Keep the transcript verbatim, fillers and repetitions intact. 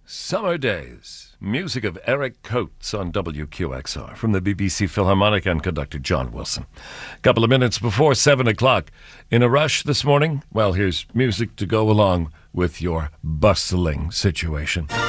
Summer Days. Music of Eric Coates on W Q X R from the B B C Philharmonic and conductor John Wilson. A couple of minutes before seven o'clock. In a rush this morning? Well, here's music to go along with your bustling situation.